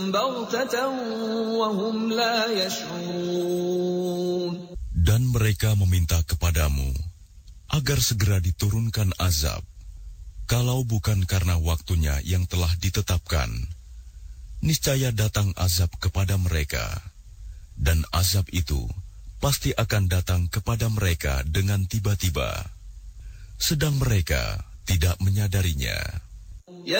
بَغْتَةً وَهُمْ لَا يَشْعُرُونَ. Dan mereka meminta kepadamu agar segera diturunkan azab, kalau bukan karena waktunya yang telah ditetapkan. Niscaya datang azab kepada mereka, dan azab itu pasti akan datang kepada mereka dengan tiba-tiba, sedang mereka tidak menyadarinya.